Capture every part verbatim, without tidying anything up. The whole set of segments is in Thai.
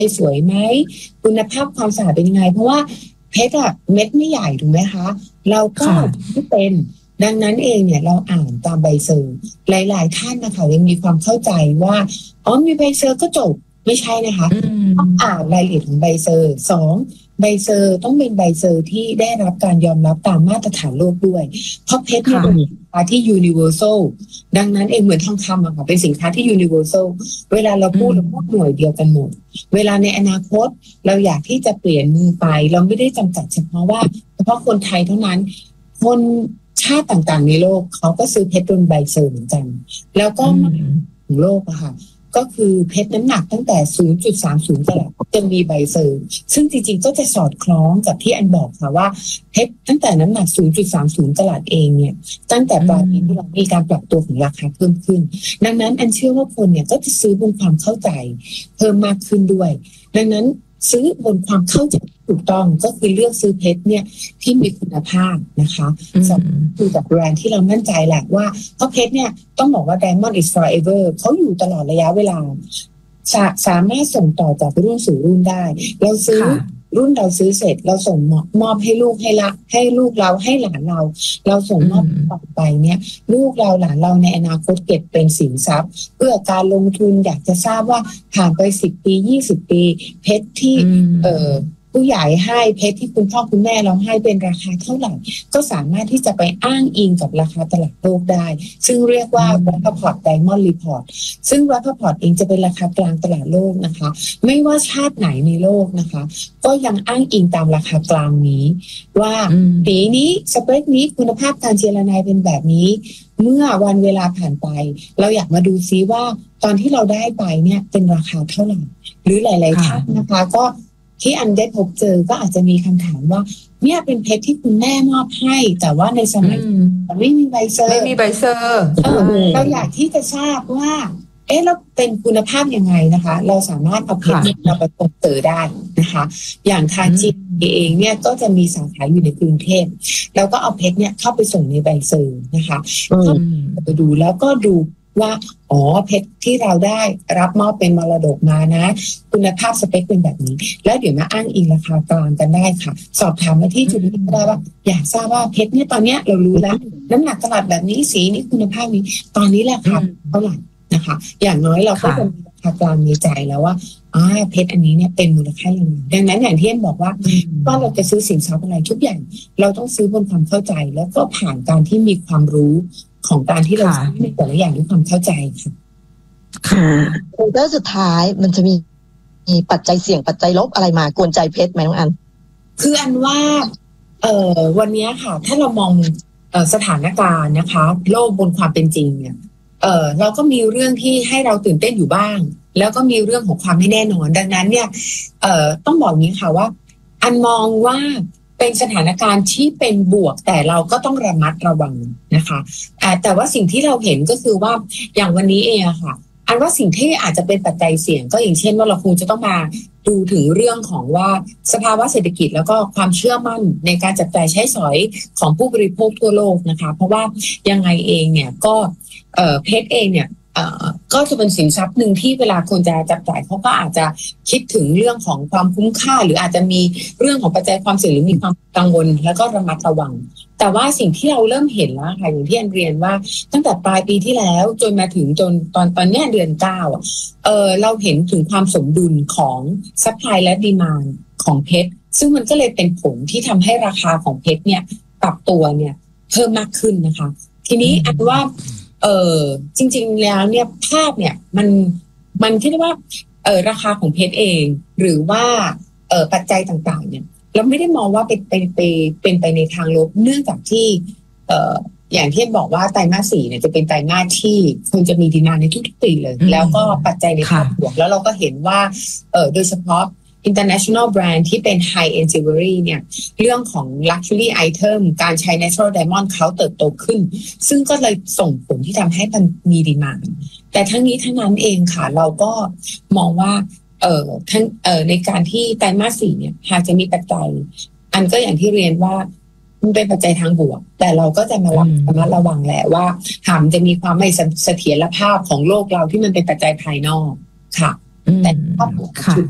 สวยไหมคุณภาพความสะอาดเป็นยังไงเพราะว่าเพชรอะเม็ดไม่ใหญ่ถูกไหมคะเราก็ไม่เป็นดังนั้นเองเนี่ยเราอ่านตามใบเซอร์หลายๆท่านนะคะยังมีความเข้าใจว่าอ๋อมีใบเซอร์ก็จบไม่ใช่นะคะต้องอ่านรายละเอียดของใบเซอร์สองใบเซอร์ต้องเป็นใบเซอร์ที่ได้รับการยอมรับตามมาตรฐานโลกด้วยเพราะเพชรเนี่ยเป็นสินค้าที่ universal ดังนั้นเองเหมือนทองคำอะค่ะเป็นสินค้าที่ universal เวลาเราพูดเราพูดหน่วยเดียวกันหมดเวลาในอนาคตเราอยากที่จะเปลี่ยนมือไปเราไม่ได้จำกัดเฉพาะว่าเฉพาะคนไทยเท่านั้นคนชาติต่างๆในโลกเขาก็ซื้อเพชรบนใบเซอร์เหมือนกันแล้วก็ของโลกอะค่ะก็คือเพชรน้ำหนักตั้งแต่ ศูนย์จุดสามศูนย์ กะรัตจะมีใบเซอร์ซึ่งจริงๆก็จะสอดคล้องกับที่อันบอกค่ะว่าเพชรตั้งแต่น้ำหนัก ศูนย์จุดสามศูนย์ กะรัตเองเนี่ยตั้งแต่ปลายปีที่เรามีการปรับตัวของราคาเพิ่มขึ้นดังนั้นอันเชื่อว่าคนเนี่ยก็จะซื้อบนความเข้าใจเพิ่มมากขึ้นด้วยดังนั้นซื้อบนความเข้าใจถูกต้องก็คือเลือกซื้อเพชรเนี่ยที่มีคุณภาพนะคะสองคือจากแบรนด์ที่เรามั่นใจแหละว่าเพราะเพชรเนี่ยต้องบอกว่า Diamond is forever เขาอยู่ตลอดระยะเวลาสาสามารถส่งต่อจากรุ่นสู่รุ่นได้เราซื้อรุ่นเราซื้อเสร็จเราส่งมอบมอบให้ลูกให้ละให้ลูกเราให้หลานเราเราส่งมอบต่อไปเนี่ยลูกเราหลานเราในอนาคตเก็บเป็นสินทรัพย์เพื่อการลงทุนอยากจะทราบว่าผ่านไปสิบปียี่สิบปีเพชรที่เอ่อผู้ใหญ่ให้เพชรที่คุณพ่อคุณแม่เราให้เป็นราคาเท่าไหร่ก็สามารถที่จะไปอ้างอิงกับราคาตลาดโลกได้ซึ่งเรียกว่า Rappaport Diamond Report ซึ่ง Rappaport เองจะเป็นราคากลางตลาดโลกนะคะไม่ว่าชาติไหนในโลกนะคะก็ยังอ้างอิงตามราคากลางนี้ว่าปีนี้สเปคนี้คุณภาพการเจรไนเป็นแบบนี้เมื่อวันเวลาผ่านไปเราอยากมาดูซิว่าตอนที่เราได้ไปเนี่ยเป็นราคาเท่าไหร่หรือหลายๆท่านนะคะก็ที่อันได้พบเจอก็อาจจะมีคำถามว่าเนี่ยเป็นเพชรที่คุณแม่มอบให้แต่ว่าในสมัยไม่มีใบเซอร์ไม่มีใบเซอร์เราอยากที่จะทราบว่าเอ๊ะแล้วเป็นคุณภาพยังไงนะคะเราสามารถเอาเพชรเราไปส่งเสริมได้นะคะอย่างทางจีนเองเนี่ยก็จะมีสาขาอยู่ในกรุงเทพแล้วก็เอาเพชรเนี่ยเข้าไปส่งในใบเซอร์นะคะเข้าไปดูแล้วก็ดูว่าอ๋อเพชรที่เราได้รับมอบเป็นมรดกมานะคุณภาพสเปคเป็นแบบนี้แล้วเดี๋ยวมาอ้างอิงราคากลางกันได้ค่ะสอบถามมาที่จุดนี้ก็ได้ว่าอยากทราบว่าเพชรเนี่ยตอนเนี้ยเรารู้แล้วน้ำหนักตลาดแบบนี้สีนี้คุณภาพนี้ตอนนี้แหละค่ะเท่าไหร่นะคะอย่างน้อยเราก็จะมีราคากลางในใจแล้วว่าอ่าเพชรอันนี้เนี่ยเป็นมูลค่ายังไงดังนั้นอย่างที่เอ็มบอกว่าว่าเราจะซื้อสินทรัพย์อะไรทุกอย่างเราต้องซื้อบนความเข้าใจแล้วก็ผ่านการที่มีความรู้ของการที่เราซื้อในแต่ละอย่างด้วยความเข้าใจค่ะค่ะแล้วสุดท้ายมันจะมีมีปัจจัยเสี่ยงปัจจัยลบอะไรมากวนใจเพชรไหมน้องอันคืออันว่าเอ่อวันนี้ค่ะถ้าเรามองเอ่อสถานการณ์นะคะโลกบนความเป็นจริงเนี่ยเอ่อเราก็มีเรื่องที่ให้เราตื่นเต้นอยู่บ้างแล้วก็มีเรื่องของความไม่แน่นอนดังนั้นเนี่ยเอ่อต้องบอกนี้ค่ะว่าอันมองว่าเป็นสถานการณ์ที่เป็นบวกแต่เราก็ต้องระมัดระวังนะคะแต่ว่าสิ่งที่เราเห็นก็คือว่าอย่างวันนี้เองค่ะอันว่าสิ่งที่อาจจะเป็นปัจจัยเสี่ยงก็อย่างเช่นว่าเราคงจะต้องมาดูถึงเรื่องของว่าสภาวะเศรษฐกิจแล้วก็ความเชื่อมั่นในการจับจ่ายใช้สอยของผู้บริโภคทั่วโลกนะคะเพราะว่ายังไงเองเนี่ยก็เอ่อเพชรเองเนี่ยเอ่อก็จะเป็นสินทรัพย์หนึ่งที่เวลาคนจะจับจ่ายเขาก็อาจจะคิดถึงเรื่องของความคุ้มค่าหรืออาจจะมีเรื่องของปัจจัยความเสี่ยงหรือมีความกังวลแล้วก็ระมัดระวังแต่ว่าสิ่งที่เราเริ่มเห็นแล้วค่ะอย่างที่อันเรียนว่าตั้งแต่ปลายปีที่แล้วจนมาถึงจนตอนตอนเนี้ยเดือนเก้าอ่ะเออเราเห็นถึงความสมดุลของซัพพลายและดีมานด์ของเพชรซึ่งมันก็เลยเป็นผลที่ทำให้ราคาของเพชรเนี่ยปรับตัวเนี่ยเพิ่มมากขึ้นนะคะทีนี้อันว่าเออจริงๆแล้วเนี่ยภาพเนี่ยมันมันคิดว่าเออราคาของเพชรเองหรือว่าเออปัจจัยต่างๆเนี่ยเราไม่ได้มองว่าเป็นเป็นเป็นไปในทางลบเนื่องจากที่เอ่ออย่างที่บอกว่าไตรมาสสี่เนี่ยจะเป็นไตรมาสที่คนจะมีดีมานด์ในทุกๆปีเลยแล้วก็ปัจจัยในภาพบวกแล้วเราก็เห็นว่าเออโดยเฉพาะ international brand ที่เป็น high end jewelry เนี่ยเรื่องของ luxury item การใช้ natural diamond เขาเติบโตขึ้นซึ่งก็เลยส่งผลที่ทำให้มันมีดีมานด์แต่ทั้งนี้ทั้งนั้นเองค่ะเราก็มองว่าเอ่อทั้งเอ่อในการที่ไตรมาสสี่เนี่ยหากจะมีปัจจัยอันก็อย่างที่เรียนว่ามันเป็นปัจจัยทางบวกแต่เราก็จะมาระมัดระวังแหละว่าหากจะมีความไม่เสถียรภาพของโลกเราที่มันเป็นปัจจัยภายนอกค่ะแต่ภาพบวก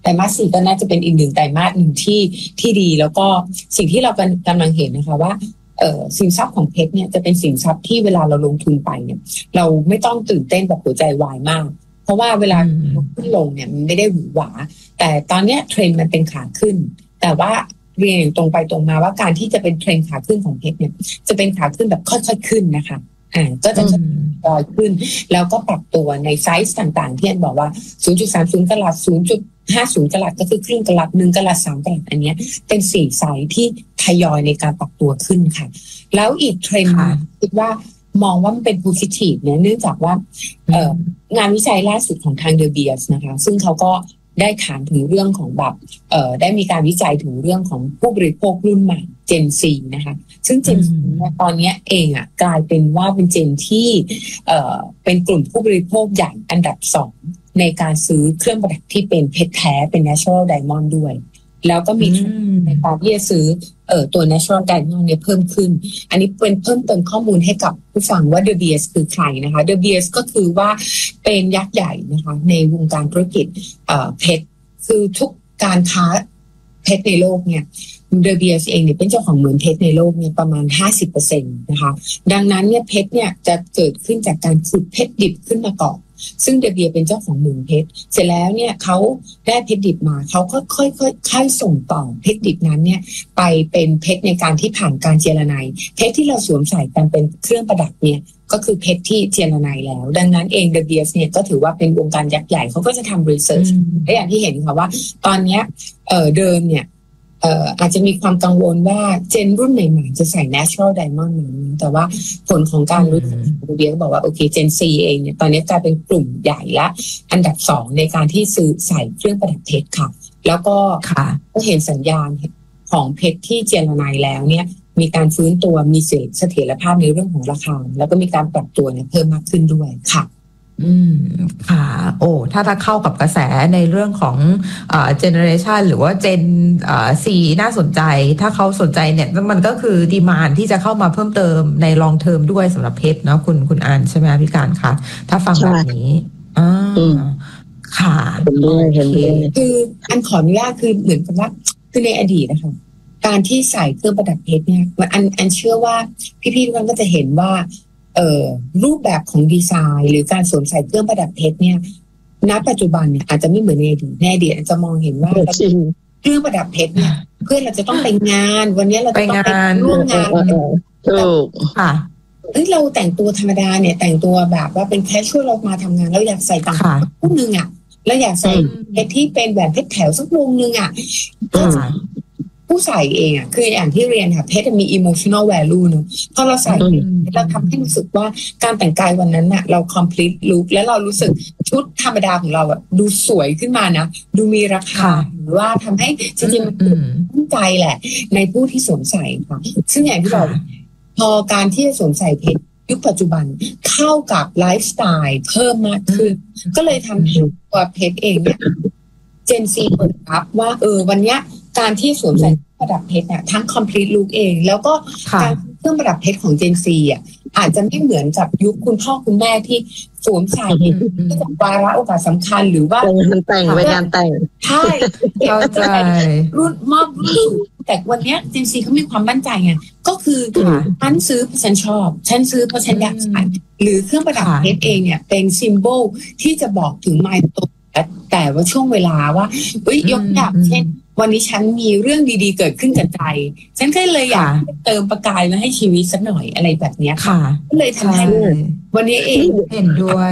ไตรมาสสี่ก็น่าจะเป็นอีกหนึ่งไตรมาสหนึ่งที่ที่ดีแล้วก็สิ่งที่เรากำลังเห็นนะคะว่าเอ่อสินทรัพย์ของเพชรเนี่ยจะเป็นสินทรัพย์ที่เวลาเราลงทุนไปเนี่ยเราไม่ต้องตื่นเต้นแบบหัวใจวายมากเพราะว่าเวลาขึ้นลงเนี่ยมันไม่ได้หวือหวาแต่ตอนเนี้ยเทรนด์มันเป็นขาขึ้นแต่ว่าเรียนอย่างตรงไปตรงมาว่าการที่จะเป็นเทรนด์ขาขึ้นของเพชรเนี่ยจะเป็นขาขึ้นแบบค่อยๆขึ้นนะคะอ่าก็จะลอยขึ้นแล้วก็ปรับตัวในไซส์ต่างๆที่อันบอกว่า ศูนย์จุดสามศูนย์ กะรัต ศูนย์จุดห้าศูนย์ กะรัตก็คือครึ่งกะรัตหนึ่งกะรัตสามกะรัตอันเนี้ยเป็นสี่ไซส์ที่ทยอยในการปรับตัวขึ้นค่ะแล้วอีกเทรนด์คิดว่ามองว่ามันเป็น positive เนี่ยเนื่องจากว่าเอ่องานวิจัยล่าสุดของทาง De Beers นะคะซึ่งเขาก็ได้ถามถึงเรื่องของแบบเอ่อได้มีการวิจัยถึงเรื่องของผู้บริโภครุ่นใหม่ Gen Z นะคะซึ่ง Gen Z เนี่ยตอนนี้เองอ่ะกลายเป็นว่าเป็น Gen ที่เอ่อเป็นกลุ่มผู้บริโภคใหญ่อันดับสองในการซื้อเครื่องประดับที่เป็นเพชรแท้เป็น natural diamond ด้วยแล้วก็มีในการที่จะซื้อเอ่อตัว natural diamond เนี่ยเพิ่มขึ้นอันนี้เป็นเพิ่มเติมข้อมูลให้กับผู้ฟังว่า De Beers คือใครนะคะ De Beers ก็คือว่าเป็นยักษ์ใหญ่นะคะในวงการธุรกิจเอ่อเพชรคือทุกการค้าเพชรในโลกเนี่ยDe Beersเองเนี่ยเป็นเจ้าของเหมืองเพชรในโลกเนี่ยประมาณ ห้าสิบเปอร์เซ็นต์ นะคะดังนั้นเนี่ยเพชรเนี่ยจะเกิดขึ้นจากการขุดเพชรดิบขึ้นมาก่อนซึ่งเดเบียเป็นเจ้าของเหมืองเพชรเสร็จแล้วเนี่ยเขาได้เพชรดิบมาเขาก็ค่อยๆค่อยๆส่งต่อเพชรดิบนั้นเนี่ยไปเป็นเพชรในการที่ผ่านการเจรไนเพชรที่เราสวมใส่กันเป็นเครื่องประดับเนี่ยก็คือเพชรที่เจรไนแล้วดังนั้นเองเดเบียเนี่ยก็ถือว่าเป็นวงการยักษ์ใหญ่เขาก็จะทำรีเสิร์ชและอย่างที่เห็นค่ะว่าตอนนี้เอ่อเดิมเนี่ยเอ่ออาจจะมีความกังวลว่าเจนรุ่นใหม่ๆจะใส่ natural diamond นั้นแต่ว่าผลของการรู้จักดูเบียก็บอกว่าโอเคเจน C เองเนี่ยตอนนี้กลายเป็นกลุ่มใหญ่ละอันดับสองในการที่ซื้อใส่เครื่องประดับเพชรค่ะแล้วก็ก็เห็นสัญญาณของเพชรที่เจรไนแล้วเนี่ยมีการฟื้นตัวมีเสถียรภาพในเรื่องของราคาแล้วก็มีการปรับตัวเนี่ยเพิ่มมากขึ้นด้วยค่ะอืมค่ะโอ้ถ้าถ้าเข้ากับกระแสในเรื่องของเอ่อเจเนอเรชันหรือว่าเจนเอ่อ C น่าสนใจถ้าเขาสนใจเนี่ยมันก็คือดีมานด์ที่จะเข้ามาเพิ่มเติมในลองเทอมด้วยสำหรับเพชรเนาะคุณคุณอันใช่ไหมพี่การคะถ้าฟังแบบนี้อ่าค่ะเห็นด้วยเห็นด้วยคืออันขออนุญาตคือเหมือนกับว่าคือในอดีตนะคะการที่ใส่เครื่องประดับเพชรเนี่ยอันอันเชื่อว่าพี่ๆทุกคนก็จะเห็นว่าเอ่อรูปแบบของดีไซน์หรือการสวมใส่เครื่องประดับเพชรเนี่ยณปัจจุบันเนี่ยอาจจะไม่เหมือนในอดีตในอดีตอาจจะมองเห็นว่าเครื่องประดับเพชรเนี่ยเพื่อนเราจะต้องไปงานวันนี้เราจะต้องไปร่วมงานถูกค่ะเอ้ยเราแต่งตัวธรรมดาเนี่ยแต่งตัวแบบว่าเป็นแคชชวลเรามาทำงานเราอยากใส่ต่างๆคู่นึงอ่ะแล้วอยากใส่เพชรที่เป็นแหวนเพชรแถวสักวงนึงอ่ะผู้ใส่เองอ่ะคืออย่างที่เรียนค่ะเพชรมี emotional value เนอะพอเราใส่เราทำให้รู้สึกว่าการแต่งกายวันนั้นน่ะเรา complete look แล้วเรารู้สึกชุดธรรมดาของเราอ่ะดูสวยขึ้นมานะดูมีราคาหรือว่าทำให้จริงๆมันตั้งใจแหละในผู้ที่สวมใส่ค่ะซึ่งอย่างที่บอกพอการที่จะสวมใส่เพชรยุคปัจจุบันเข้ากับไลฟ์สไตล์เพิ่มมากขึ้นก็เลยทำให้ตัวเพชรเองเนี่ยเจนซีเปิดรับว่าเออวันเนี้ยการที่สวมใส่ประดับเพชรเนี่ยทั้ง complete look เองแล้วก็การเครื่องประดับเพชรของเจนซีอ่ะอาจจะไม่เหมือนกับยุคคุณพ่อคุณแม่ที่สวมใส่เพื่อวาระโอกาสสำคัญหรือว่าเป็นงานแต่งเป็นงานแต่งใช่เข้าใจรุ่นมอบรุ่นสูงแต่วันนี้เจนซีเขามีความมั่นใจไงก็คือฉันซื้อเพราะฉันชอบฉันซื้อเพราะฉันอยากใส่หรือเครื่องประดับเพชรเองเนี่ยเป็นซิมโบลที่จะบอกถึงไมล์โตแต่ว่าช่วงเวลาว่าเอ้ยยกอย่างเช่นวันนี้ฉันมีเรื่องดีๆเกิดขึ้นกับใจฉันก็เลยอยากเติมประกายมาให้ชีวิตสักหน่อยอะไรแบบนี้ค่ะก็เลยทำให้วันนี้เองเห็นด้วย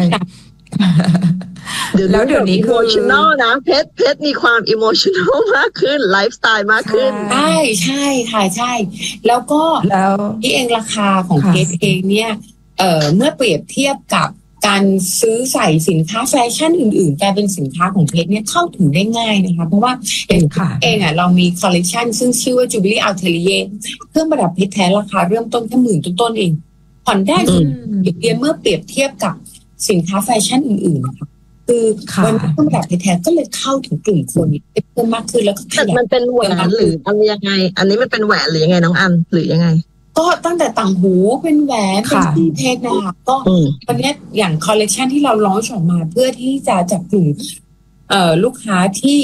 แล้วเดี๋ยวนี้คือ emotional นะเพชรเพชรมีความ emotional มากขึ้นไลฟ์สไตล์มากขึ้นใช่ใช่ค่ะใช่แล้วก็ที่เองราคาของเพชรเองเนี่ยเอ่อเมื่อเปรียบเทียบกับการซื้อใส่สินค้าแฟชั่นอื่นๆกลายเป็นสินค้าของเพชรเนี่ยเข้าถึงได้ง่ายนะคะเพราะว่าเองเองอ่ะเรามีคอลเลคชันซึ่งชื่อว่า Jubilee Atelier เครื่องประดับเพชรแท้ราคาเริ่มต้นแค่หมื่นต้นๆเองผ่อนได้คือเพียงเมื่อเปรียบเทียบกับสินค้าแฟชั่นอื่นๆนะคะคือวันนี้เครื่องประดับเพชรแท้ก็เลยเข้าถึงกลุ่มคนเพิ่มมากขึ้นแล้วก็ขยายมันเป็นแหวนหรืออะไรยังไงอันนี้มันเป็นแหวนหรือยังไงน้องอันหรือยังไงก็ตั้งแต่ต่างหูเป็นแหวนเป็นที่เพชรนะคะก็วันนี้อย่างคอลเลคชันที่เราลอนช์ออกมาเพื่อที่จะจับกลุ่มเอ่อลูกค้าที่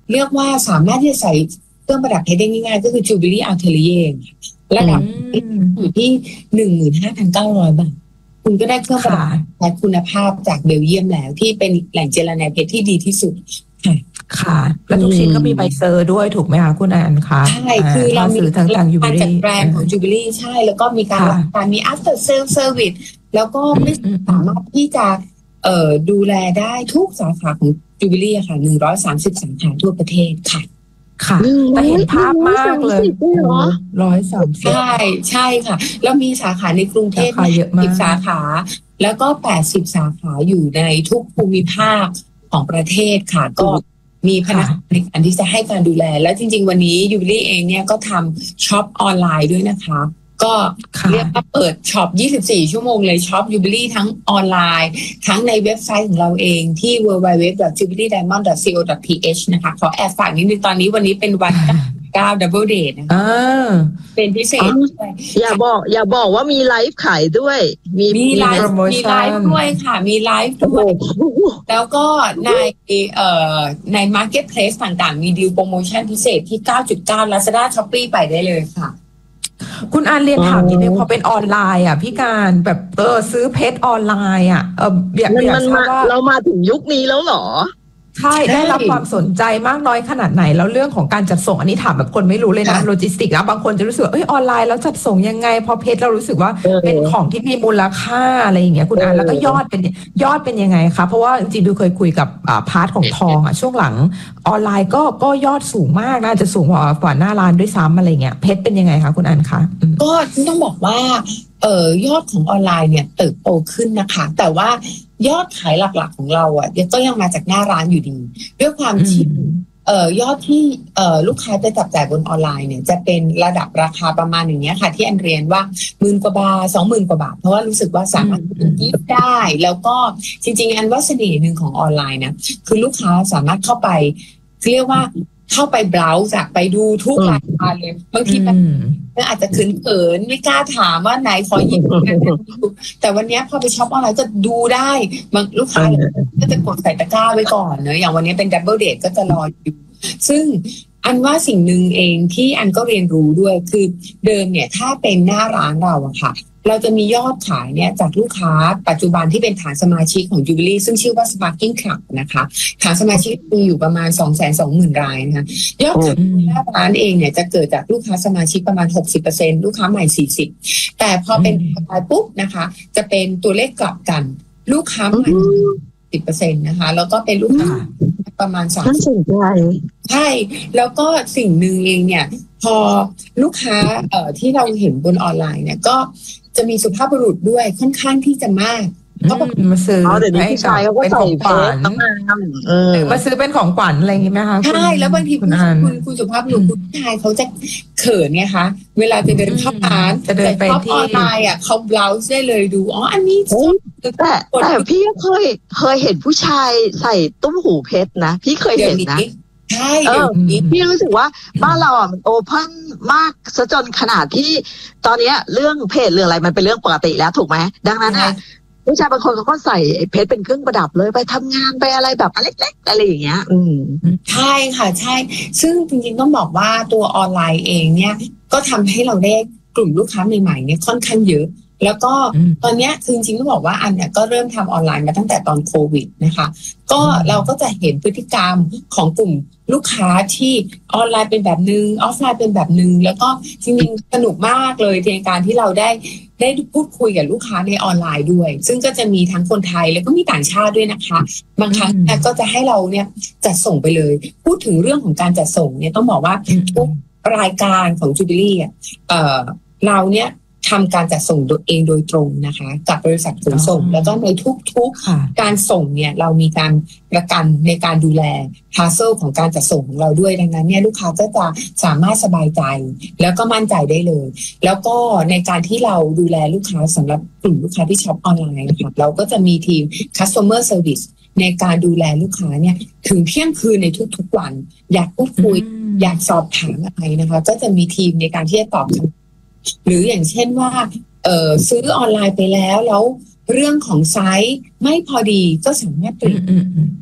เรียกว่าสามารถที่จะใส่เครื่องประดับเพชรได้ง่ายๆก็คือ Jubilee Atelier ระดับอยู่ที่ หนึ่งหมื่นห้าพันเก้าร้อย บาทคุณก็ได้เครื่องประดับเพชรคุณภาพจากเบลเยียมแล้วที่เป็นแหล่งเจรไนเพชรที่ดีที่สุดค่ะค่ะแล้วทุกชิ้นก็มีใบเซอร์ด้วยถูกไหมคะคุณแอนคะใช่คือเรามีการจัดแบรนด์ของ Jubilee ใช่แล้วก็มีการการมี after sale service แล้วก็ไม่สามารถที่จะเอ่อดูแลได้ทุกสาขาของ Jubilee ค่ะหนึ่งร้อยสามสิบสาขาทั่วประเทศค่ะค่ะแต่เห็นภาพมากเลยร้อยสามสิบใช่ใช่ค่ะแล้วมีสาขาในกรุงเทพเยอะมากสิบสาขาแล้วก็แปดสิบสาขาอยู่ในทุกภูมิภาคของประเทศค่ะก็มีพนักงานในการที่จะให้การดูแลแล้วจริงๆวันนี้ยูบิลี่เองเนี่ยก็ทำช็อปออนไลน์ด้วยนะคะก็เรียกว่าเปิดช็อปยี่สิบสี่ชั่วโมงเลยช็อปยูบิลี่ทั้งออนไลน์ทั้งในเว็บไซต์ของเราเองที่ ดับเบิลยู ดับเบิลยู ดับเบิลยู ดอท จูบิลี่ไดมอนด์ ดอท ซี โอ ดอท ที เอช นะคะขอแอบฝากนิดนึงตอนนี้วันนี้เป็นวันเก้า Double Date นะคะเป็นพิเศษอย่าบอกอย่าบอกว่ามีไลฟ์ขายด้วยมีมีไลฟ์มีไลฟ์ด้วยค่ะมีไลฟ์ด้วยแล้วก็ในเอ่อใน Marketplace ต่างๆมีดีลโปรโมชั่นพิเศษที่ เก้าจุดเก้า Lazada Shopee ไปได้เลยค่ะคุณอันเรียนถามนิดนึงพอเป็นออนไลน์อ่ะพี่การแบบเออซื้อเพชรออนไลน์อ่ะเอออยากอยากทราบว่าเรามาถึงยุคนี้แล้วเหรอใช่ได้รับความสนใจมากน้อยขนาดไหนแล้วเรื่องของการจัดส่งอันนี้ถามแบบคนไม่รู้เลยนะโลจิสติกส์นะบางคนจะรู้สึกเอ้ยออนไลน์แล้วจัดส่งยังไงพอเพชรเรารู้สึกว่าเป็นของที่มีมูลค่าอะไรอย่างเงี้ยคุณอันแล้วก็ยอดเป็นยอดเป็นยังไงคะเพราะว่าจริงๆดูเคยคุยกับอ่าพาร์ทของทองอ่ะช่วงหลังออนไลน์ก็ก็ยอดสูงมากน่าจะสูงกว่ากว่าหน้าร้านด้วยซ้ำอะไรเงี้ยเพชรเป็นยังไงคะคุณอันคะก็ต้องบอกว่าเอ่อยอดของออนไลน์เนี่ยเติบโตขึ้นนะคะแต่ว่ายอดขายหลักๆของเราอ่ะก็ยังมาจากหน้าร้านอยู่ดีด้วยความที่เอ่อยอดที่เอ่อลูกค้าจะจับจ่ายบนออนไลน์เนี่ยจะเป็นระดับราคาประมาณอย่างเงี้ยค่ะที่อันเรียนว่าหมื่นกว่าบาทสองหมื่นกว่าบาทเพราะว่ารู้สึกว่าสามารถกิฟต์ได้แล้วก็จริงๆอันว่าเสน่ห์หนึ่งของออนไลน์นะคือลูกค้าสามารถเข้าไปเรียกว่าเข้าไปเบราว์จากไปดูทุกรายการเลยบางทีมันอาจจะเขินๆไม่กล้าถามว่าไหนขอหยิบกันแต่วันนี้พอไปช็อปออนไลน์ก็ดูได้บางลูกค้าก็จะกดใส่ตะกร้าไว้ก่อนเนอะอย่างวันนี้เป็นดับเบิลเดทก็จะรออยู่ซึ่งอันว่าสิ่งหนึ่งเองที่อันก็เรียนรู้ด้วยคือเดิมเนี่ยถ้าเป็นหน้าร้านเราอะค่ะเราจะมียอดขายเนี่ยจากลูกค้าปัจจุบันที่เป็นฐานสมาชิกของ Jubilee ซึ่งชื่อว่า Sparking Club นะคะฐานสมาชิกมีอยู่ประมาณ สองแสนสองหมื่น รายนะคะยอดขายหน้าร้านเองเนี่ยจะเกิดจากลูกค้าสมาชิกประมาณ หกสิบเปอร์เซ็นต์ ลูกค้าใหม่ สี่สิบแต่พอเป็นออนไลน์ปุ๊บนะคะจะเป็นตัวเลขกลับกันลูกค้าใหม่ สิบเปอร์เซ็นต์ นะคะแล้วก็เป็นลูกค้าประมาณสามสิบใช่แล้วก็สิ่งหนึ่งเองเนี่ยพอลูกค้าเอ่อที่เราเห็นบนออนไลน์เนี่ยก็จะมีสุภาพบุรุษด้วยค่อนข้างที่จะมากเขาบอกมาซื้อให้ชายเขาก็ใส่เพชรหรือมาซื้อเป็นของขวัญอะไรอย่างงี้ไหมคะใช่แล้วบางทีคุณคุณคุณสุภาพบุรุษคุณชายเขาจะเขินไงคะเวลาจะเดินเข้าร้านจะเดินไปที่ออนไลน์อ่ะเขาเบราว์ได้เลยดูอ๋ออันนี้แต่แต่พี่เคยเคยเห็นผู้ชายใส่ตุ้มหูเพชรนะพี่เคยเห็นนะใช่เออพี่รู้สึกว่าบ้านเราอ่ะมันโอเพ่นมากซะจนขนาดที่ตอนนี้เรื่องเพศเรื่องอะไรมันเป็นเรื่องปกติแล้วถูกไหมดังนั้นอ่ะผู้ชายบางคนเขาก็ใส่เพชรเป็นเครื่องประดับเลยไปทำงานไปอะไรแบบเล็กๆอะไรอย่างเงี้ยอืมใช่ค่ะใช่ซึ่งจริงๆต้องบอกว่าตัวออนไลน์เองเนี่ยก็ทำให้เราได้กลุ่มลูกค้าใหม่ๆเนี่ยค่อนข้างเยอะแล้วก็ตอนนี้คือจริงๆต้องบอกว่าอันเนี่ยก็เริ่มทำออนไลน์มาตั้งแต่ตอนโควิดนะคะก็เราก็จะเห็นพฤติกรรมของกลุ่มลูกค้าที่ออนไลน์เป็นแบบนึงออฟไลน์เป็นแบบนึงแล้วก็จริงๆสนุกมากเลยในการที่เราได้ได้พูดคุยกับลูกค้าในออนไลน์ด้วยซึ่งก็จะมีทั้งคนไทยแล้วก็มีต่างชาติด้วยนะคะบางครั้งก็จะให้เราเนี่ยจัดส่งไปเลยพูดถึงเรื่องของการจัดส่งเนี่ยต้องบอกว่าทุกรายการของ Jubilee อ่ะเอ่อเราเนี่ยทำการจัดส่งเองโดยตรงนะคะกับบริษัทขนส่งแล้วก็ในทุกๆการส่งเนี่ยเรามีการประกันในการดูแลพาร์เซลของการจัดส่งของเราด้วยดังนั้นเนี่ยลูกค้าก็จะสามารถสบายใจแล้วก็มั่นใจได้เลยแล้วก็ในการที่เราดูแลลูกค้าสำหรับกลุ่มลูกค้าที่ช็อปออนไลน์นะคะเราก็จะมีทีม customer service ในการดูแลลูกค้าเนี่ยถึงเที่ยงคืนในทุกๆวันอยากพูดคุยอยากสอบถามอะไรนะคะก็จะมีทีมในการที่จะตอบคำหรืออย่างเช่นว่าเอ่อซื้อออนไลน์ไปแล้วแล้วเรื่องของไซส์ไม่พอดีก็สามารถเปลี่ยน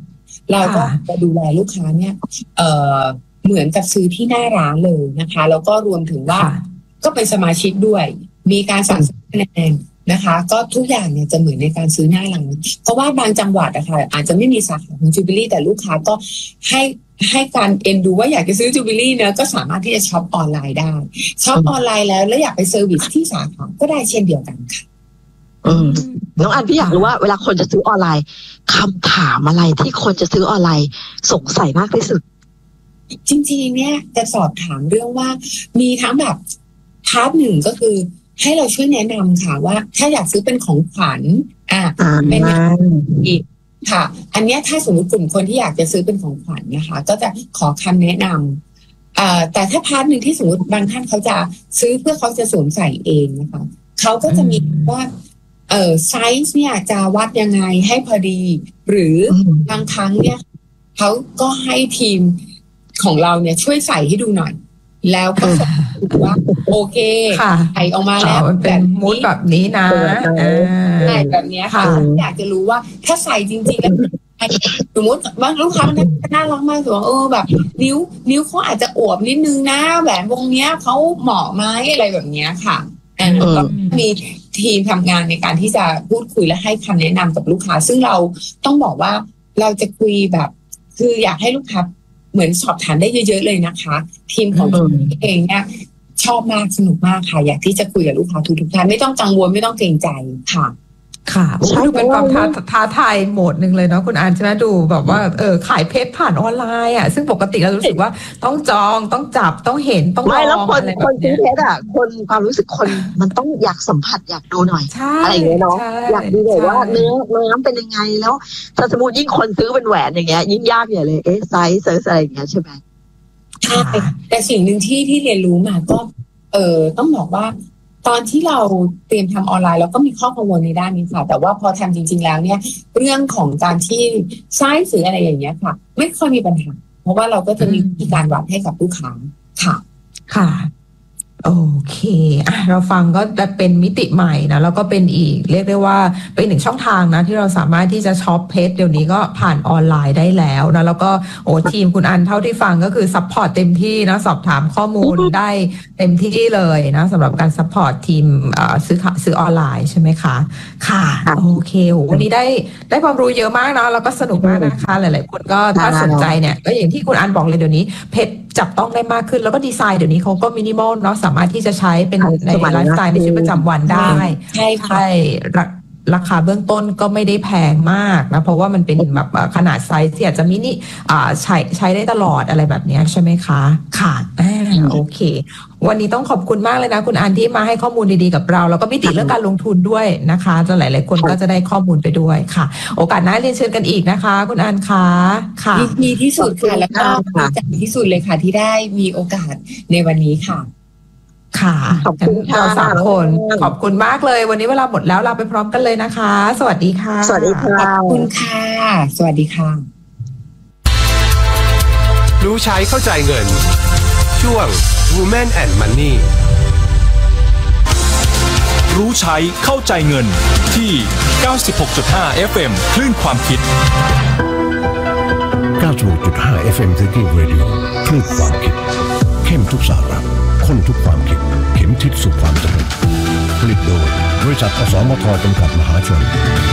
เราก็จะดูแลลูกค้าเนี่ยเอ่อเหมือนกับซื้อที่หน้าร้านเลยนะคะแล้วก็รวมถึงว่าก็เป็นสมาชิกด้วยมีการสั่งคะแนนนะคะก็ทุกอย่างเนี่ยจะเหมือนในการซื้อหน้าร้านเพราะว่าบางจังหวัดอะค่ะอาจจะไม่มีสาขาของจูบิลี่แต่ลูกค้าก็ให้ให้การเอ็นดูว่าอยากจะซื้อจูบิลี่เนอะก็สามารถที่จะช็อปออนไลน์ได้ช็อปออนไลน์แล้วแล้วอยากไปเซอร์วิสที่สาขาก็ได้เช่นเดียวกันค่ะอืมน้องอันพี่อยากรู้ว่าเวลาคนจะซื้อออนไลน์คำถามอะไรที่คนจะซื้อออนไลน์สงสัยมากที่สุดจริงๆเนี่ยจะสอบถามเรื่องว่ามีทั้งแบบพาร์ทหนึ่งก็คือให้เราช่วยแนะนำค่ะว่าถ้าอยากซื้อเป็นของขวัญอ่าเป็นอีกค่ะอันนี้ถ้าสมมติกลุ่มคนที่อยากจะซื้อเป็นของขวัญนะคะก็จะขอคำแนะนำอ่าแต่ถ้าพาร์ทหนึ่งที่สมมติบางท่านเขาจะซื้อเพื่อเขาจะสวมใส่เองนะคะเขาก็จะมีว่าเออไซส์เนี่ยจะวัดยังไงให้พอดีหรือบางครั้งเนี่ยเขาก็ให้ทีมของเราเนี่ยช่วยใส่ให้ดูหน่อยแล้วก็บอกว่าโอเคใส่ออกมาแล้วแบบมูดแบบนี้นะใช่แบบนี้ค่ะอยากจะรู้ว่าถ้าใส่จริงๆแล้วสมมติบางลูกค้ามันน่ารักมากถือว่าเออแบบนิ้วนิ้วเขาอาจจะอวบนิดนึงนะแหวนวงเนี้ยเขาเหมาะไหมอะไรแบบนี้ค่ะก็มีทีมทำงานในการที่จะพูดคุยและให้คำแนะนำกับลูกค้าซึ่งเราต้องบอกว่าเราจะคุยแบบคืออยากให้ลูกค้าเหมือนสอบถามได้เยอะๆเลยนะคะทีมของตัวเองเนี่ยชอบมากสนุกมากค่ะอยากที่จะคุยกับลูกค้าทุกๆท่านไม่ต้องกังวลไม่ต้องเกรงใจค่ะค่ะดูเป็นความท้าท้าทายโหมดหนึ่งเลยเนาะคุณอันใช่ไหมดูแบบว่าเออขายเพชรผ่านออนไลน์อ่ะซึ่งปกติเรารู้สึกว่าต้องจองต้องจับต้องเห็นต้องลองอะไรแบบนี้คนซื้อเพชรอ่ะคนความรู้สึกคนมันต้องอยากสัมผัสอยากดูหน่อยอะไรอย่างเงี้ยเนาะอยากดูเลยว่าเนื้อเนื้อเป็นยังไงแล้วถ้าสมมติยิ่งคนซื้อเป็นแหวนอย่างเงี้ยยิ่งยากใหญ่เลยเอ๊ะไซส์เซอร์อะไรอย่างเงี้ยใช่ไหมใช่แต่สิ่งหนึ่งที่ที่เรียนรู้มาก็เออต้องบอกว่าตอนที่เราเตรียมทำออนไลน์เราก็มีข้อกังวลในด้านนี้ค่ะแต่ว่าพอทำจริงๆแล้วเนี่ยเรื่องของการที่ไซส์หรืออะไรอย่างเงี้ยค่ะไม่ค่อยมีปัญหาเพราะว่าเราก็จะมีวิธีการวัดให้กับลูกค้าค่ะค่ะโอเคอ่ะเราฟังก็จะเป็นมิติใหม่นะแล้วก็เป็นอีกเรียกได้ว่าเป็นหนึ่งช่องทางนะที่เราสามารถที่จะช็อปเพชรเดี๋ยวนี้ก็ผ่านออนไลน์ได้แล้วนะแล้วก็โอ้ทีมคุณอันเท่าที่ฟังก็คือซัพพอร์ตเต็มที่นะสอบถามข้อมูลได้เต็มที่เลยนะสำหรับการซัพพอร์ตทีมซื้อซื้อออนไลน์ใช่ไหมคะค่ะโอเควันนี้ได้ได้ความรู้เยอะมากนะแล้วก็สนุกมากนะคะหลายๆคนก็ถ้าสนใจเนี่ยก็อย่างที่คุณอันบอกเลยเดี๋ยวนี้เพชรจับต้องได้มากขึ้นแล้วก็ดีไซน์เดี๋ยวนี้เขาก็มินิมอลเนาะสามารถที่จะใช้เป็นในไลฟ์สไตล์ในชีวิตประจำวันได้ใช่ค่ะราคาเบื้องต้นก็ไม่ได้แพงมากนะเพราะว่ามันเป็นแบบขนาดไซส์ที่อาจจะมินิใช้ใช้ได้ตลอดอะไรแบบนี้ใช่ไหมคะค่ะโอเควันนี้ต้องขอบคุณมากเลยนะคุณอันที่มาให้ข้อมูลดีๆกับเราแล้วก็มิติเรื่องการลงทุนด้วยนะคะจนหลายๆคนก็จะได้ข้อมูลไปด้วยค่ะโอกาสหน้าเรียนเชิญกันอีกนะคะคุณอันคะค่ะดีที่สุดค่ะแล้วก็ดีใจที่สุดเลยค่ะที่ได้มีโอกาสในวันนี้ค่ะค่ะขอบคุณเราสามคนขอบคุณมากเลยวันนี้เวลาหมดแล้วเราไปพร้อมกันเลยนะคะสวัสดีค่ะสวัสดีค่ะขอบคุณค่ะสวัสดีค่ะรู้ใช้เข้าใจเงินช่วง Women and Money รู้ใช้เข้าใจเงินที่ เก้าสิบหกจุดห้า เอฟ เอ็ม คลื่นความคิดเก้าสิบหกจุดห้า เอฟ เอ็ม Thinking Radio คลื่นความคิดเข้มทุกสาระข้นทุกความคิดเข็มทิศสู่ความสำเร็จผลิตโดยบริษัทอสมทจำกัดมหาชน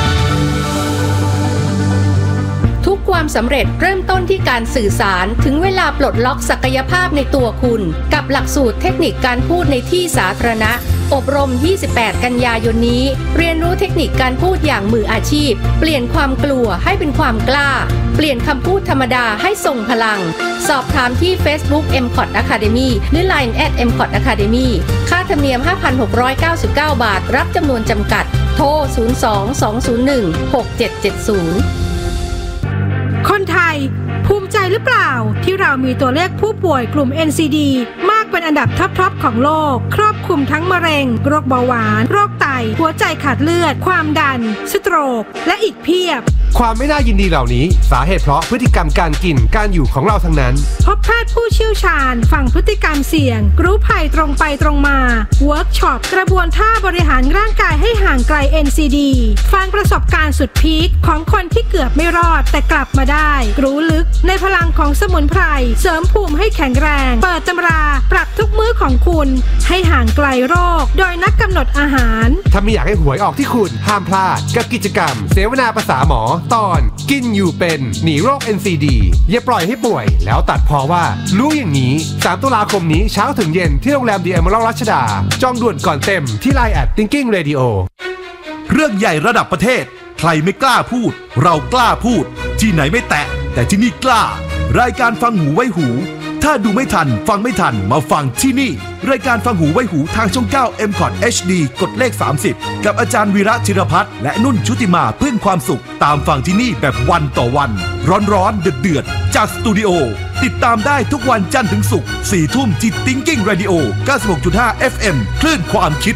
ทุกความสำเร็จเริ่มต้นที่การสื่อสารถึงเวลาปลดล็อกศักยภาพในตัวคุณกับหลักสูตรเทคนิคการพูดในที่สาธารณะอบรมยี่สิบแปดกันยายนนี้เรียนรู้เทคนิคการพูดอย่างมืออาชีพเปลี่ยนความกลัวให้เป็นความกล้าเปลี่ยนคำพูดธรรมดาให้ทรงพลังสอบถามที่ Facebook เอ็ม คอท Academy หรือ ไลน์ แอท เอ็ม คอท Academy ค่าธรรมเนียม ห้าพันหกร้อยเก้าสิบเก้า บาทรับจำนวนจำกัดโทรศูนย์ สอง สอง ศูนย์ หนึ่ง หก เจ็ด เจ็ด ศูนย์คนไทยภูมิใจหรือเปล่าที่เรามีตัวเลขผู้ป่วยกลุ่ม เอ็น ซี ดี มากเป็นอันดับท็อปๆของโลกครอบคลุมทั้งมะเร็งโรคเบาหวานโรคไตหัวใจขาดเลือดความดันสโตรกและอีกเพียบความไม่น่ายินดีเหล่านี้สาเหตุเพราะพฤติกรรมการกินการอยู่ของเราทั้งนั้นพบแพทย์ผู้เชี่ยวชาญฟังพฤติกรรมเสี่ยงรู้ภัยตรงไปตรงมาเวิร์กช็อปกระบวนท่าบริหารร่างกายให้ห่างไกล เอ็น ซี ดี ฟังประสบการณ์สุดพีคของคนที่เกือบไม่รอดแต่กลับมาได้รู้ลึกในพลังของสมุนไพรเสริมภูมิให้แข็งแรงเปิดตำราปรับทุกมื้อของคุณให้ห่างไกลโรคโดยนักกำหนดอาหารถ้าไม่อยากให้หวยออกที่คุณห้ามพลาดกับกิจกรรมเสวนาภาษาหมอตอนกินอยู่เป็นหนีโรค เอ็น ซี ดี อย่าปล่อยให้ป่วยแล้วตัดพอว่ารู้อย่างนี้สามตุลาคมนี้เช้าถึงเย็นที่โรงแรม The Emerald รัชดาจองด่วนก่อนเต็มที่ ไลน์ แอท Thinking Radio เรื่องใหญ่ระดับประเทศใครไม่กล้าพูดเรากล้าพูดที่ไหนไม่แตะแต่ที่นี่กล้ารายการฟังหูไว้หูถ้าดูไม่ทันฟังไม่ทันมาฟังที่นี่รายการฟังหูไว้หูทางช่องเก้า เอ็ม คอท เอช ดี กดเลขสามสิบกับอาจารย์วีระธิรพัฒน์และนุ่นชุติมาพึ่งความสุขตามฟังที่นี่แบบวันต่อวันร้อนๆเดือดๆจากสตูดิโอติดตามได้ทุกวันจันทร์ถึงศุกร์สี่ทุ่มที่ Thinking Radio เก้าสิบหกจุดห้า เอฟ เอ็ม คลื่นความคิด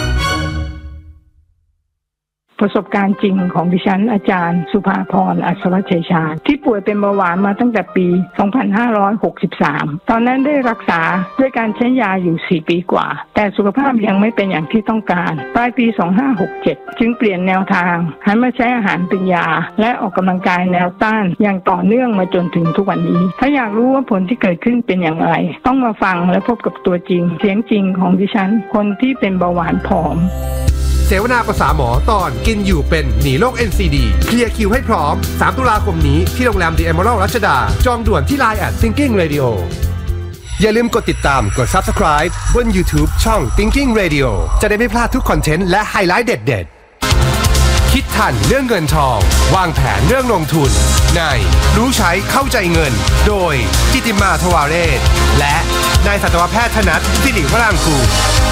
ประสบการณ์จริงของดิฉันอาจารย์สุภาพรอัศวชัยชาญที่ป่วยเป็นเบาหวานมาตั้งแต่ปี สองพันห้าร้อยหกสิบสาม ตอนนั้นได้รักษาด้วยการใช้ยาอยู่ สี่ ปีกว่าแต่สุขภาพยังไม่เป็นอย่างที่ต้องการปลายปี สองพันห้าร้อยหกสิบเจ็ด จึงเปลี่ยนแนวทางหันมาใช้อาหารเป็นยาและออกกำลังกายแนวต้านอย่างต่อเนื่องมาจนถึงทุกวันนี้ถ้าอยากรู้ว่าผลที่เกิดขึ้นเป็นอย่างไรต้องมาฟังและพบกับตัวจริงเสียงจริงของดิฉันคนที่เป็นเบาหวานผอมเสวนาภาษาหมอตอนกินอยู่เป็นหนีโรค เอ็น ซี ดี เคลียร์คิวให้พร้อมสามตุลาคมนี้ที่โรงแรม The Emerald รัชดาจองด่วนที่ ไลน์ แอท Thinking Radio อย่าลืมกดติดตามกด Subscribe บน YouTube ช่อง Thinking Radio จะได้ไม่พลาดทุกคอนเทนต์และไฮไลท์เด็ดๆคิดทันเรื่องเงินทองวางแผนเรื่องลงทุนในรู้ใช้เข้าใจเงินโดยกิติมาทวาเรศและนายสัตวแพทย์ธนัทสิริวรางกูล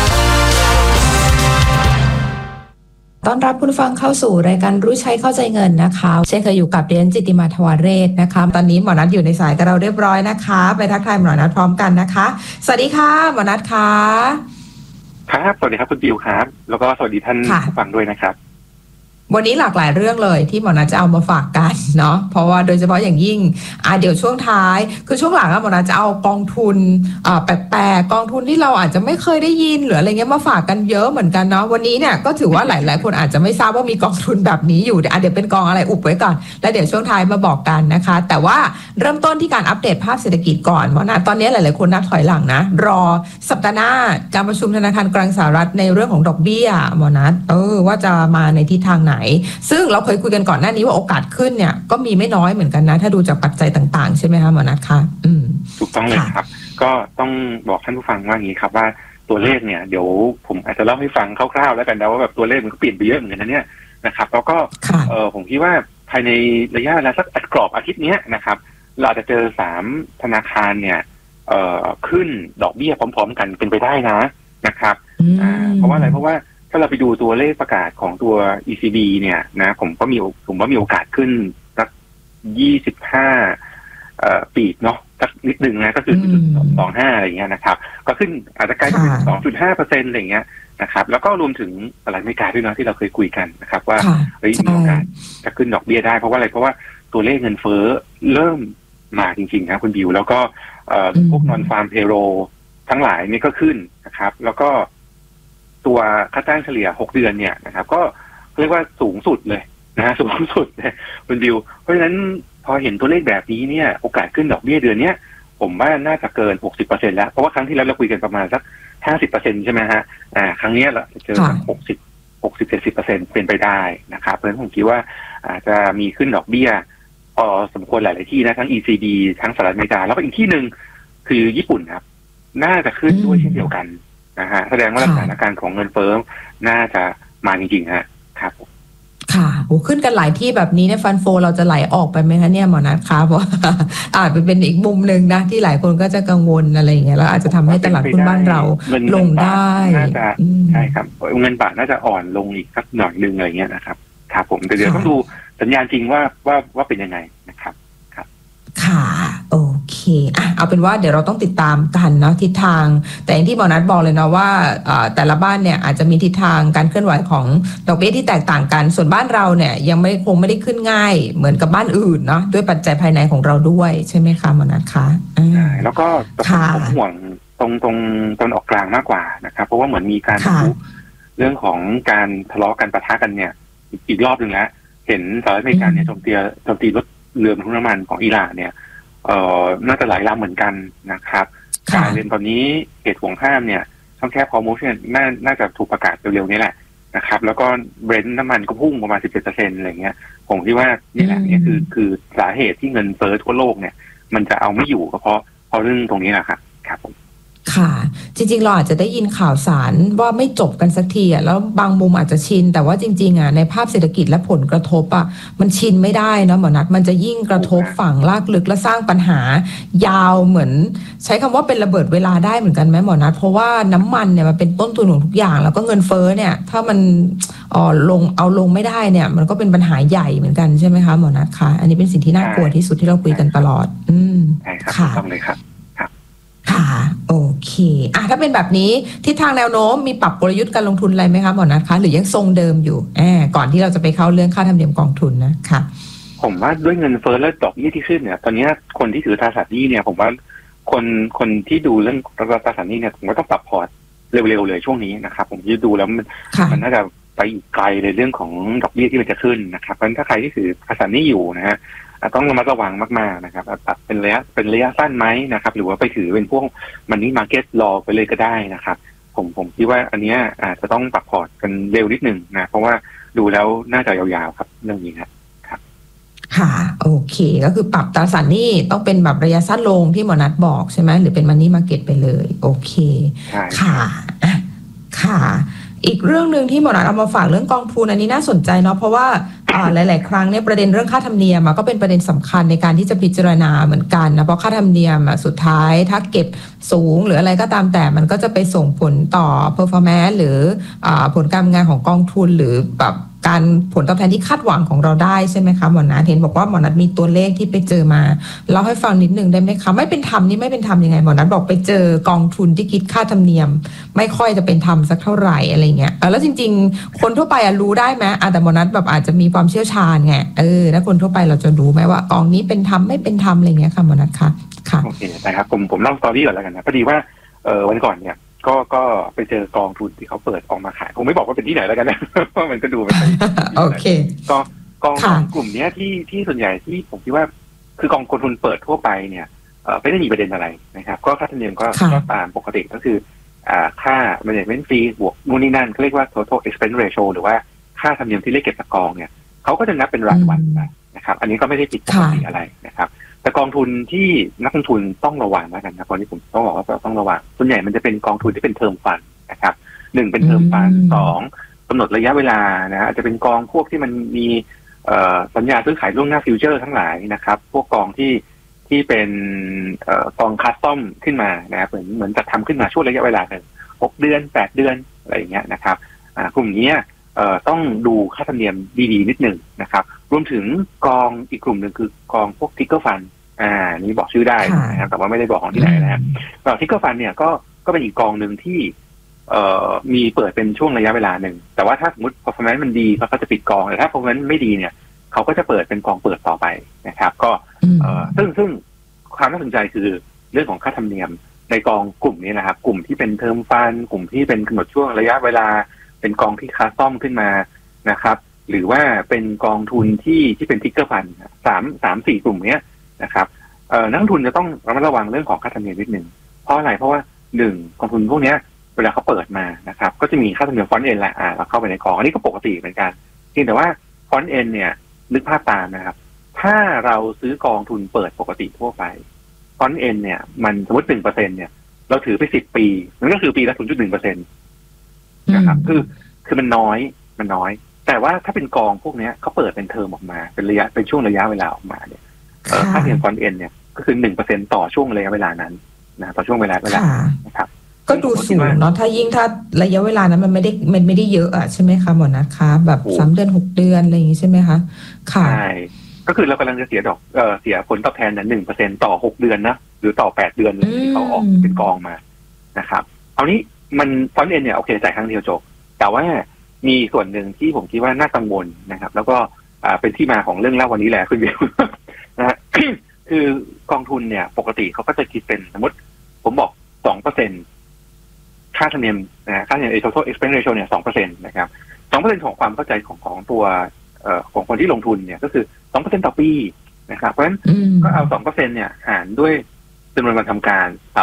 ต้อนรับคุณฟังเข้าสู่รายการรู้ใช้เข้าใจเงินนะคะเช่นเคยอยู่กับเรียนจิตติมาทวาเรศนะคะตอนนี้หมอนัทอยู่ในสายกับเราเรียบร้อยนะคะไปทักทายหมอนัทพร้อมกันนะคะสวัสดีค่ะหมอนัทค่ะครับสวัสดีครับคุณบิวครับแล้วก็สวัสดีท่านผู้ฟังด้วยนะครับวันนี้หลากหลายเรื่องเลยที่หมอนัทจะเอามาฝากกันเนาะเพราะว่าโดยเฉพาะอย่างยิ่งอ่าเดี๋ยวช่วงท้ายคือช่วงหลังอะหมอนัทจะเอากองทุนอ่าแปลกๆกองทุนที่เราอาจจะไม่เคยได้ยินหรืออะไรเงี้ยมาฝากกันเยอะเหมือนกันเนาะวันนี้เนี่ยก็ถือว่าหลายๆคนอาจจะไม่ทราบว่ามีกองทุนแบบนี้อยู่อ่ะเดี๋ยวเป็นกองอะไรอุบไว้ก่อนแล้วเดี๋ยวช่วงท้ายมาบอกกันนะคะแต่ว่าเริ่มต้นที่การอัปเดตภาพเศรษฐกิจก่อนหมอนัทตอนนี้หลายๆคนนับถอยหลังนะรอสัปดาห์หน้าการประชุมธนาคารกลางสหรัฐในเรื่องของดอกเบี้ยหมอนัทเออว่าจะมาในทิศทางไหนซึ่งเราเคยคุยกันก่อนหน้านี้ว่าโอกาสขึ้นเนี่ยก็มีไม่น้อยเหมือนกันนะถ้าดูจากปัจจัยต่างๆใช่ไหมคะหมอนัทคะอืมถูกต้องเลยครับก็ต้องบอกท่านผู้ฟังว่าอย่างนี้ครับว่าตัวเลขเนี่ยเดี๋ยวผมอาจจะเล่าให้ฟังคร่าวๆแล้วกันนะว่าแบบตัวเลขมันก็เปลี่ยนไปเยอะเหมือนกันนะเนี่ยนะครับแล้วก็เออผมคิดว่าภายในระยะเวลาสักกรอบอาทิตย์นี้นะครับเราจะเจอสามธนาคารเนี่ยเอ่อขึ้นดอกเบี้ยพร้อมๆกันเป็นไปได้นะนะครับอ่าเพราะว่าอะไรเพราะว่าถ้าเราไปดูตัวเลขประกาศของตัว อี ซี บี เนี่ยนะผมก็มีผมว่ามีโอกาสขึ้นสักยี่สิบห้าเอ่อปีเนาะสักนิดนึงนะก็คือ ศูนย์จุดสองห้า อะไรอย่างเงี้ยนะครับก็ขึ้นอาจจะใกล้ถึง สองจุดห้าเปอร์เซ็นต์ อะไรอย่างเงี้ยนะครับแล้วก็รวมถึงตลาดอเมริกาด้วยนะที่เราเคยคุยกันนะครับว่าเฮ้ยมีโอกาสจะขึ้นดอกเบี้ยได้เพราะว่าอะไรเพราะว่าตัวเลขเงินเฟ้อเริ่มมาจริงๆนะคุณบิวแล้วก็เอ่อพวก non farm payroll ทั้งหลายนี่ก็ขึ้นนะครับแล้วก็ตัวค่าจ้างเฉลี่ยหกเดือนเนี่ยนะครับก็เรียกว่าสูงสุดเลยนะฮะสูงสุดเลยคุณบิวเพราะฉะนั้นพอเห็นตัวเลขแบบนี้เนี่ยโอกาสขึ้นดอกเบี้ยเดือนเนี้ยผมว่าน่าจะเกิน หกสิบเปอร์เซ็นต์ แล้วเพราะว่าครั้งที่แล้วเราคุยกันประมาณสัก ห้าสิบเปอร์เซ็นต์ ใช่ไหมฮะอ่าครั้งนี้เราจะเจอสักหกสิบ หกสิบ เจ็ดสิบเปอร์เซ็นต์ เป็นไปได้นะครับเพราะฉะนั้นผมคิดว่าอาจจะมีขึ้นดอกเบี้ยพอสมควรหลายๆที่นะทั้ง อี ซี บี ทั้งสหรัฐอเมริกาแล้วก็อีกที่นึงคือญี่ปุ่นครับน่าจะขึ้นด้วยเช่นเดียวกันนะฮะแสดงว่าสถานการณ์ของเงินเฟ้อน่าจะมาจริงๆฮะครับค่ะโอ้ขึ้นกันหลายที่แบบนี้เนี่ยฟันโฟเราจะไหลออกไปไหมคะเนี่ยหมอนัทคะเพราะอาจจะเป็นอีกมุมหนึ่งนะที่หลายคนก็จะกังวลอะไรอย่างเงี้ยแล้วอาจจะทำให้ตลาดหุ้นบ้านเราลงได้น่าจะใช่ครับเงินบาทน่าจะอ่อนลงอีกสักหน่อยนึงอะไรเงี้ยนะครับครับผมแต่เดี๋ยวต้องดูสัญญาณจริงว่าว่าว่าเป็นยังไงนะครับครับค่ะโอเคเคอ่ะเอาเป็นว่าเดี๋ยวเราต้องติดตามกันเนาะทิศทางแต่อย่างที่หมอนัทบอกเลยนะว่าแต่ละบ้านเนี่ยอาจจะมีทิศทางการเคลื่อนไหวของดอกเบี้ยที่แตกต่างกันส่วนบ้านเราเนี่ยยังไม่คงไม่ได้ขึ้นง่ายเหมือนกับบ้านอื่นเนาะด้วยปัจจัยภายในของเราด้วยใช่ไหมคะหมอนัทคะใช่แล้วก็ผมห่วงตรงตรงตอนออกกลางมากกว่านะครับเพราะว่าเหมือนมีการเรื่องของการทะเลาะกันปะทะกันเนี่ยอีกรอบหนึ่งแล้วเห็นสหรัฐอเมริกาเนี่ยโจมตีโจมตีรถเรือบรรทุกน้ำมันของอิหร่านเนี่ยเอ่อน่าจะหลายลำเหมือนกันนะครับการเรียนตอนนี้เหตุห่วงห้ามเนี่ยช่องแคบฮอร์มุซเนี่ยน่าน่าจะถูกประกาศเร็วๆนี้แหละนะครับแล้วก็เบรนท์น้ำมันก็พุ่งประมาณ สิบเจ็ดเปอร์เซ็นต์ อะไรเงี้ยผมคิดว่านี่แหละนี่คือคือสาเหตุที่เงินเฟ้อทั่วโลกเนี่ยมันจะเอาไม่อยู่ก็เพราะเพราะเรื่องตรงนี้แหละครับครับผมค่ะจริงๆเราอาจจะได้ยินข่าวสารว่าไม่จบกันสักทีอ่ะแล้วบางมุมอาจจะชินแต่ว่าจริงๆอ่ะในภาพเศรษฐกิจและผลกระทบอ่ะมันชินไม่ได้เนาะหมอนัทมันจะยิ่งกระทบฝั่งลากลึกและสร้างปัญหายาวเหมือนใช้คำว่าเป็นระเบิดเวลาได้เหมือนกันไหมหมอนัทเพราะว่าน้ำมันเนี่ยมันเป็นต้นทุนของทุกอย่างแล้วก็เงินเฟ้อเนี่ยถ้ามันอ๋อลงเอาลงไม่ได้เนี่ยมันก็เป็นปัญหาใหญ่เหมือนกันใช่ไหมคะหมอนัทคะอันนี้เป็นสิ่งที่น่ากลัวที่สุดที่เราคุยกันตลอดอืมใช่ครับต้องเลยครับค่ะโอเคอ่ะถ้าเป็นแบบนี้ทิศทางแนวโน้มมีปรับกลยุทธ์การลงทุนอะไรไหมคะหมอนัทคะหรือยังทรงเดิมอยู่แอบก่อนที่เราจะไปเข้าเรื่องค่าธรรมเนียมกองทุนนะคะผมว่าด้วยเงินเฟ้อและดอกเบี้ยที่ขึ้นเนี่ยตอนนี้คนที่ถือตราสารหนี้เนี่ยผมว่าคนคนที่ดูเรื่องตราสารหนี้เนี่ยผมก็ต้องปรับพอร์ตเร็วๆเลยช่วงนี้นะครับผมจะดูแล้วมันมันน่าจะไปอีกไกลในเรื่องของดอกเบี้ยที่มันจะขึ้นนะครับเพราะฉะนั้นถ้าใครที่ถือตราสารหนี้อยู่นะฮะต้องระมัดระวังมากๆนะครับตัดเป็นระยะเป็นระยะสั้นไหมนะครับหรือว่าไปถือเป็นพวกมันนี่มาร์เก็ตรอไปเลยก็ได้นะครับผมผมคิดว่าอันนี้อาจจะต้องปรับพอร์ตกันเร็วนิดนึงนะเพราะว่าดูแล้วน่าจะยาวๆครับเรื่องนี้ครับค่ะโอเคก็คือปรับตราสารหนี้ต้องเป็นแบบระยะสั้นลงที่หมอนัทบอกใช่ไหมหรือเป็นมันนี่มาร์เก็ตไปเลยโอเคค่ะค่ะอีกเรื่องนึงที่หมอนัทเอามาฝากเรื่องกองทุนอันนี้น่าสนใจเนาะเพราะว่าหลายๆครั้งเนี่ยประเด็นเรื่องค่าธรรมเนียมก็เป็นประเด็นสำคัญในการที่จะพิจารณาเหมือนกันนะเพราะค่าธรรมเนียมสุดท้ายถ้าเก็บสูงหรืออะไรก็ตามแต่มันก็จะไปส่งผลต่อ performance หรือผลการงานของกองทุนหรือแบบการผลตอบแทนที่คาดหวังของเราได้ใช่ไหมคะหมอนัทเห็นบอกว่าหมอนัทมีตัวเลขที่ไปเจอมาเล่าให้ฟังนิดนึงได้ไหมคะไม่เป็นธรรมนี่ไม่เป็นธรรมยังไงหมอนัทบอกไปเจอกองทุนที่คิดค่าธรรมเนียมไม่ค่อยจะเป็นธรรมสักเท่าไหร่อะไรเงี้ยแล้วจริงๆคนทั่วไปรู้ได้ไหมแต่หมอนัทแบบอาจจะมีความเชี่ยวชาญไงเออถ้าคนทั่วไปเราจะรู้ไหมว่ากองนี้เป็นธรรมไม่เป็นธรรมอะไรเงี้ยค่ะหมอนัทคะค่ะโอเคได้ครับผมผมเล่าสตอรี่ก่อนแล้วกันนะพอดีว่าเออวันก่อนเนี่ยก็ก็ไปเจอกองทุนที่เขาเปิดออกมาขายผมไม่บอกว่าเป็นที่ไหนแล้วกันนะเพราะมันก็ดูไปโอเคก็กองกลุ่มนี้ที่ที่ส่วนใหญ่ที่ผมคิดว่าคือกองทุนเปิดทั่วไปเนี่ยเออไม่ได้มีประเด็นอะไรนะครับก็ค่าธรรมเนียมก็ก็ตามปกติก็คืออ่าค่า management fee บวกนู่นนี่นั่นเขาเรียกว่า total expense ratio หรือว่าค่าธรรมเนียมที่เรียกเก็บจากกองเนี่ยเขาก็จะนับเป็นรายวันนะครับอันนี้ก็ไม่ได้ผิดปกติอะไรนะครับแต่กองทุนที่นักลงทุนต้องระวังแล้วกันนะตอนนี้ผมต้องบอกว่าต้องระวังส่วนใหญ่มันจะเป็นกองทุนที่เป็นเทอมฟันนะครับหนึ่งเป็นเทอมฟันสองกำหนดระยะเวลานะอาจจะเป็นกองพวกที่มันมีสัญญาซื้อขายล่วงหน้าฟิวเจอร์ทั้งหลายนะครับพวกกองที่ที่เป็นกองคัสตอมขึ้นมานะเหมือนเหมือนจะทำขึ้นมาช่วงระยะเวลาหนึ่งหกเดือนแปดเดือนอะไรอย่างเงี้ยนะครับกลุ่มนี้ต้องดูค่าธรรมเนียมดีๆนิดหนึ่งนะครับรวมถึงกองอีกกลุ่มหนึ่งคือกองพวกทิกเกอร์ฟันอ่านี่บอกชื่อได้นะครับแต่ว่าไม่ได้บอกของที่ไหนนะครับทิกเกอร์ฟันเนี่ยก็ก็เป็นอีกกองหนึ่งที่เอ่อมีเปิดเป็นช่วงระยะเวลาหนึ่งแต่ว่าถ้าสมมติ performance มันดีเขาก็จะปิดกองแต่ถ้า performance ไม่ดีเนี่ยเขาก็จะเปิดเป็นกองเปิดต่อไปนะครับก็เอ่อซึ่งซึ่งความน่าสนใจคือเรื่องของค่าธรรมเนียมในกองกลุ่มนี้นะครับกลุ่มที่เป็นเทอมฟันกลุ่มที่เป็นกำหนดช่วงระยะเวลาเป็นกองที่คัสตอมขึ้นมานะครับหรือว่าเป็นกองทุนที่ที่เป็นทิกเกอร์ฟันสามสามสี่กลุ่มเนี้ยนะครับเอ่อนักลงทุนจะต้องระมัดระวังเรื่องของค่าธรรมเนียมนิดนึงเพราะอะไรเพราะว่าหนึ่งกองทุนพวกเนี้ยเวลาเขาเปิดมานะครับก็จะมีค่าธรรมเนียมฟอนต์เอ็นแหละอ่าเราเข้าไปในกองอันนี้ก็ปกติเหมือนกันเพียงแต่ว่าฟอนต์เอ็นเนี่ยนึกภาพตามนะครับถ้าเราซื้อกองทุนเปิดปกติทั่วไปฟอนต์เอ็นเนี่ยมันสมมติหนึ่งเปอร์เซ็นต์เนี่ยเราถือไปสิบปีมันก็คือปีละศูนย์จุดหนึ่งเปอร์เซ็นต์นะครับคือคือมันน้อยมันน้อยแต่ว่าถ้าเป็นกองพวกนี้เขาเปิดเป็นเทอมออกมาเป็นระยะเป็นช่วงระยะเวลาออกมาเนี่ยค่าธรรมเนียมฟอนต์เอ็นเนี่ยก็คือหนึ่งเปอร์เซ็นต์ต่อช่วงระยะเวลานั้นนะต่อช่วงเวลาเวลานะครับก็ดูสูงเนาะถ้ายิ่งถ้าระยะเวลานั้นมันไม่ได้มันไม่ได้เยอะอ่ะใช่ไหมคะหมอนัทคะแบบสามเดือนหกเดือนอะไรอย่างงี้ใช่ไหมคะค่ะก็คือเรากำลังจะเสียดอกเออเสียผลตอบแทนนั้นหนึ่งเปอร์เซ็นต่อหกเดือนนะหรือต่อแปดเดือนที่เขาออกเป็นกองมานะครับเอานี้มันฟอนต์เอ็นเนี่ยโอเคจ่ายครั้งเดียวจบแต่ว่ามีส่วนหนึ่งที่ผมคิดว่าน่ากังวลนะครับแล้วก็อ่าเป็นที่มาของเรื่องเล่าวันนี้แหละคุณวิว นะฮะ คือกองทุนเนี่ยปกติเขาก็จะคิดเป็นสมมติผมบอกสองเปอร์เซ็นต์ค่าธรรมเนียมนะค่าธรรมเนียม total expense ratio เนี่ยสองเปอร์เซ็นต์นะครับสองเปอร์เซ็นต์ของความเข้าใจของของตัวเอ่อของคนที่ลงทุนเนี่ยก็คือสองเปอร์เซ็นต์ต่อปีนะครับเพราะฉะนั้นก็เอาสองเปอร์เซ็นต์เนี่ยหารด้วยจำนวนวันทำการสาม